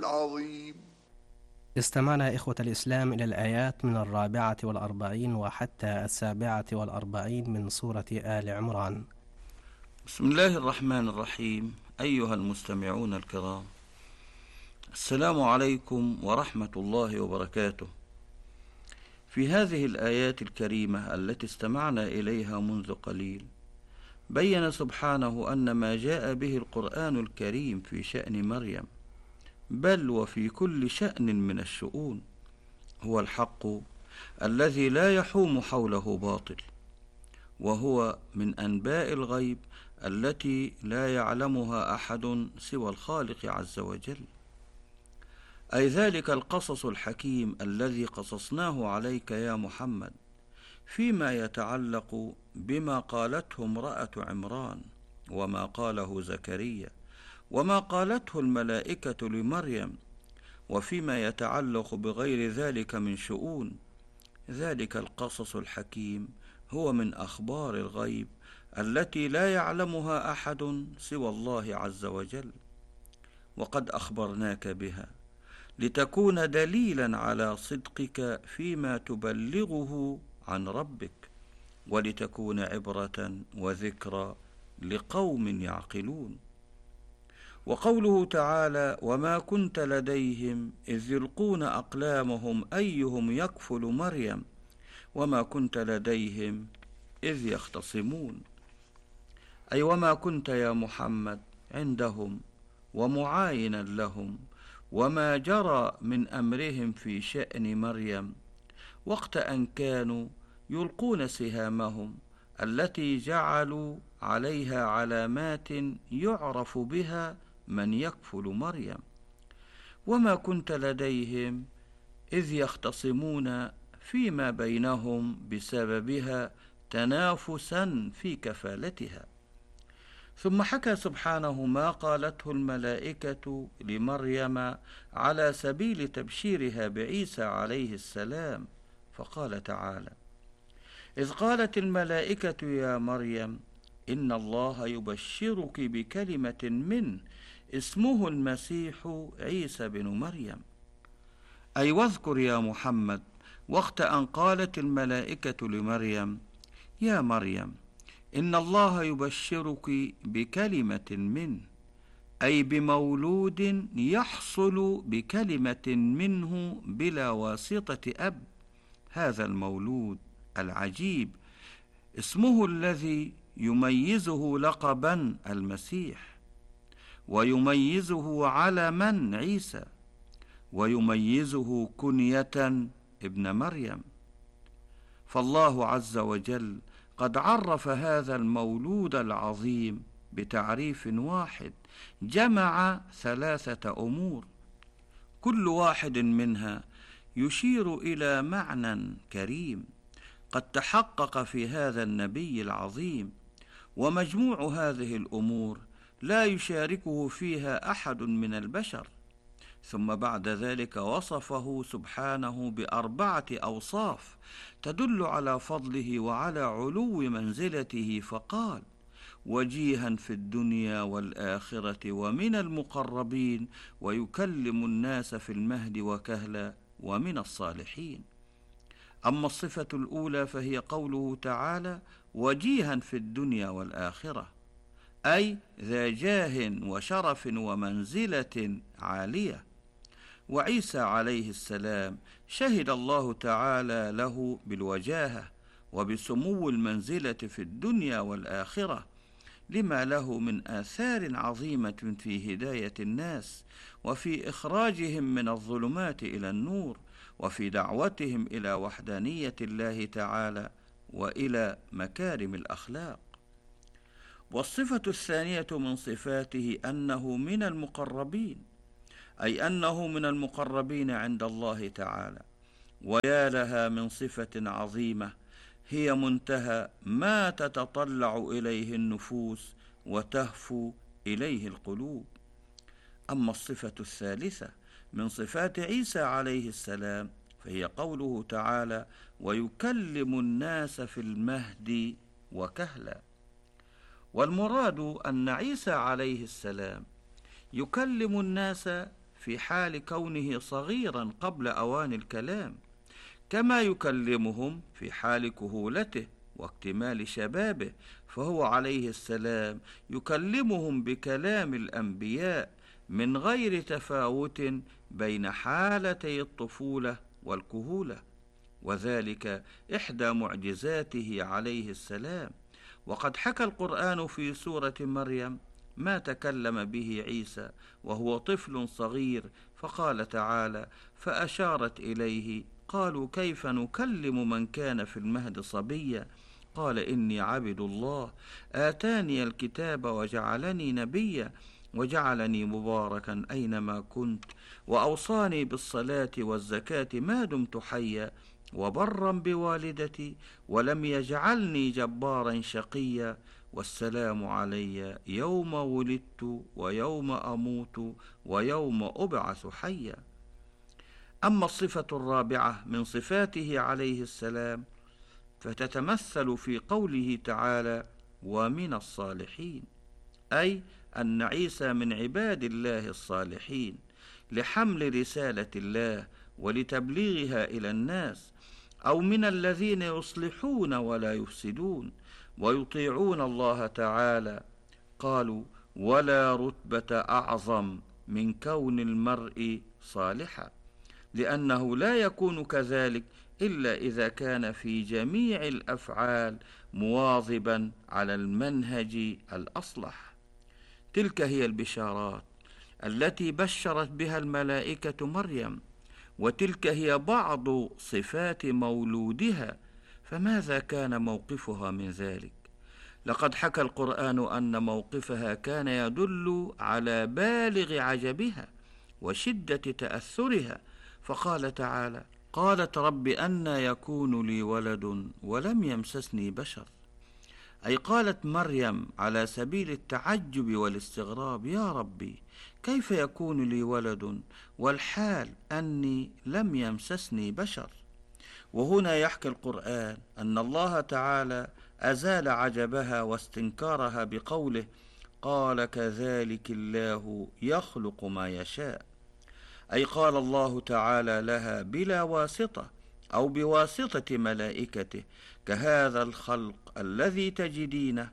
العظيم. استمعنا إخوة الإسلام إلى الآيات من 44 وحتى 47 من سورة آل عمران. بسم الله الرحمن الرحيم. أيها المستمعون الكرام، السلام عليكم ورحمة الله وبركاته. في هذه الآيات الكريمة التي استمعنا إليها منذ قليل، بين سبحانه أن ما جاء به القرآن الكريم في شأن مريم، بل وفي كل شأن من الشؤون، هو الحق الذي لا يحوم حوله باطل، وهو من أنباء الغيب التي لا يعلمها أحد سوى الخالق عز وجل، أي ذلك القصص الحكيم الذي قصصناه عليك يا محمد فيما يتعلق بما قالته امرأة عمران، وما قاله زكريا، وما قالته الملائكة لمريم، وفيما يتعلق بغير ذلك من شؤون. ذلك القصص الحكيم هو من أخبار الغيب التي لا يعلمها أحد سوى الله عز وجل، وقد أخبرناك بها لتكون دليلا على صدقك فيما تبلغه عن ربك، ولتكون عبرة وذكرى لقوم يعقلون. وقوله تعالى: وما كنت لديهم إذ يلقون أقلامهم أيهم يكفل مريم وما كنت لديهم إذ يختصمون، أي وما كنت يا محمد عندهم ومعاينا لهم وما جرى من أمرهم في شأن مريم وقت أن كانوا يلقون سهامهم التي جعلوا عليها علامات يعرف بها من يكفل مريم، وما كنت لديهم إذ يختصمون فيما بينهم بسببها تنافسا في كفالتها. ثم حكى سبحانه ما قالته الملائكة لمريم على سبيل تبشيرها بعيسى عليه السلام، فقال تعالى: إذ قالت الملائكة يا مريم إن الله يبشرك بكلمة منه اسمه المسيح عيسى بن مريم، أي واذكر يا محمد وقت أن قالت الملائكة لمريم: يا مريم إن الله يبشرك بكلمة منه، أي بمولود يحصل بكلمة منه بلا واسطة أب. هذا المولود العجيب اسمه الذي يميزه لقبا المسيح، ويميزه علما عيسى، ويميزه كنية ابن مريم. فالله عز وجل قد عرف هذا المولود العظيم بتعريف واحد جمع 3 أمور، كل واحد منها يشير إلى معنى كريم قد تحقق في هذا النبي العظيم، ومجموع هذه الأمور لا يشاركه فيها أحد من البشر. ثم بعد ذلك وصفه سبحانه ب4 أوصاف تدل على فضله وعلى علو منزلته، فقال: وجيها في الدنيا والآخرة ومن المقربين ويكلم الناس في المهد وكهلا ومن الصالحين. أما الصفة الأولى فهي قوله تعالى: وجيها في الدنيا والآخرة، أي ذا جاه وشرف ومنزلة عالية. وعيسى عليه السلام شهد الله تعالى له بالوجاهة وبسمو المنزلة في الدنيا والآخرة، لما له من آثار عظيمة في هداية الناس، وفي إخراجهم من الظلمات إلى النور، وفي دعوتهم إلى وحدانية الله تعالى وإلى مكارم الأخلاق. والصفة الثانية من صفاته أنه من المقربين، أي أنه من المقربين عند الله تعالى. ويا لها من صفة عظيمة هي منتهى ما تتطلع إليه النفوس وتهفو إليه القلوب. أما الصفة الثالثة من صفات عيسى عليه السلام فهي قوله تعالى: ويكلم الناس في المهد وكهلا. والمراد أن عيسى عليه السلام يكلم الناس في حال كونه صغيرا قبل أوان الكلام، كما يكلمهم في حال كهولته واكتمال شبابه، فهو عليه السلام يكلمهم بكلام الأنبياء من غير تفاوت بين حالتي الطفولة والكهولة، وذلك إحدى معجزاته عليه السلام. وقد حكى القرآن في سورة مريم ما تكلم به عيسى وهو طفل صغير، فقال تعالى: فأشارت إليه قالوا كيف نكلم من كان في المهد صبيا، قال إني عبد الله آتاني الكتاب وجعلني نبيا وجعلني مباركا أينما كنت وأوصاني بالصلاة والزكاة ما دمت حيا وبرا بوالدتي ولم يجعلني جبارا شقيا والسلام علي يوم ولدت ويوم أموت ويوم أبعث حيا. أما الصفة الرابعة من صفاته عليه السلام فتتمثل في قوله تعالى: ومن الصالحين، أي أن عيسى من عباد الله الصالحين لحمل رسالة الله ولتبليغها إلى الناس، أو من الذين يصلحون ولا يفسدون ويطيعون الله تعالى. قالوا: ولا رتبة أعظم من كون المرء صالحا، لأنه لا يكون كذلك إلا إذا كان في جميع الأفعال مواظبا على المنهج الأصلح. تلك هي البشارات التي بشرت بها الملائكة مريم، وتلك هي بعض صفات مولودها، فماذا كان موقفها من ذلك؟ لقد حكى القرآن أن موقفها كان يدل على بالغ عجبها وشدة تأثرها، فقال تعالى: قالت رب أنى يكون لي ولد ولم يمسسني بشر، أي قالت مريم على سبيل التعجب والاستغراب: يا ربي كيف يكون لي ولد والحال أني لم يمسسني بشر. وهنا يحكي القرآن أن الله تعالى أزال عجبها واستنكارها بقوله: قال كذلك الله يخلق ما يشاء، أي قال الله تعالى لها بلا واسطة أو بواسطة ملائكته كهذا الخلق الذي تجدينه،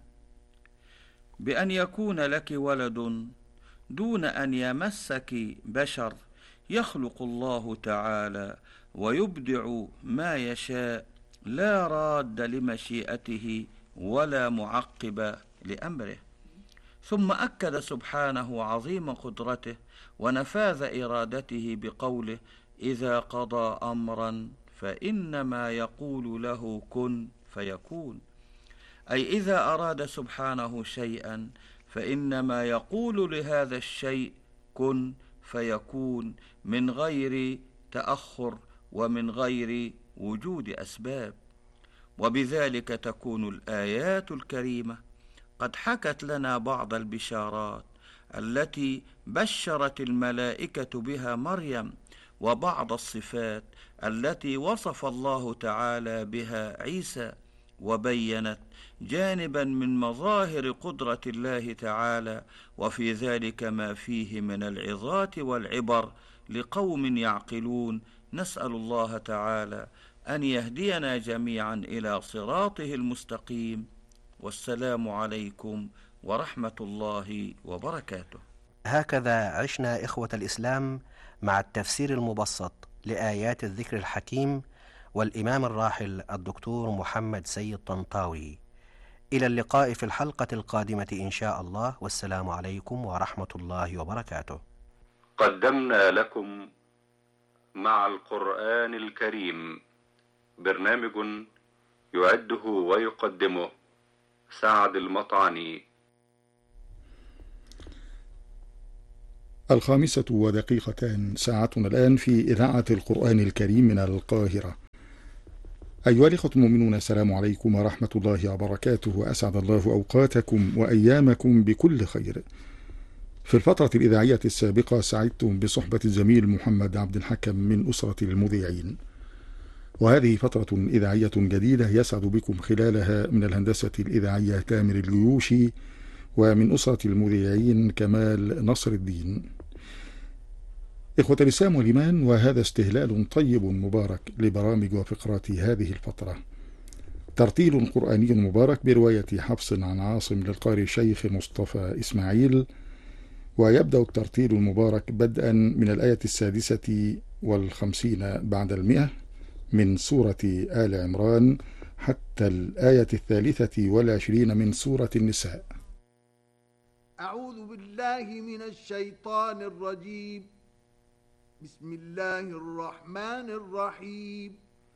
بأن يكون لك ولد دون أن يمسك بشر، يخلق الله تعالى ويبدع ما يشاء، لا راد لمشيئته ولا معقب لأمره. ثم أكد سبحانه عظيم قدرته ونفاذ إرادته بقوله: إذا قضى أمرا فإنما يقول له كن فيكون، أي إذا أراد سبحانه شيئا فإنما يقول لهذا الشيء كن فيكون، من غير تأخر ومن غير وجود أسباب. وبذلك تكون الآيات الكريمة قد حكت لنا بعض البشارات التي بشرت الملائكة بها مريم، وبعض الصفات التي وصف الله تعالى بها عيسى، وبينت جانبا من مظاهر قدرة الله تعالى، وفي ذلك ما فيه من العظات والعبر لقوم يعقلون. نسأل الله تعالى أن يهدينا جميعا إلى صراطه المستقيم، والسلام عليكم ورحمة الله وبركاته. هكذا عشنا إخوة الإسلام مع التفسير المبسط لآيات الذكر الحكيم والإمام الراحل الدكتور محمد سيد طنطاوي. إلى اللقاء في الحلقة القادمة إن شاء الله، والسلام عليكم ورحمة الله وبركاته. قدمنا لكم مع القرآن الكريم برنامج يعده ويقدمه سعد المطعني. 5:02 ساعتنا الآن في إذاعة القرآن الكريم من القاهرة. أيها الإخوة المؤمنون، السلام عليكم ورحمة الله وبركاته، وأسعد الله أوقاتكم وأيامكم بكل خير. في الفترة الإذاعية السابقة سعدتم بصحبة الزميل محمد عبد الحكم من أسرة المذيعين، وهذه فترة إذاعية جديدة يسعد بكم خلالها من الهندسة الإذاعية تامر إخوة الإسلام والإيمان، وهذا استهلال طيب مبارك لبرامج وفقرات هذه الفترة. ترتيل قرآني مبارك برواية حفص عن عاصم للقارئ الشيخ مصطفى إسماعيل. ويبدأ الترتيل المبارك بدءا من الآية 56 بعد 100 من سورة آل عمران حتى الآية 23 من سورة النساء. أعوذ بالله من الشيطان الرجيم. بسم الله الرحمن الرحيم.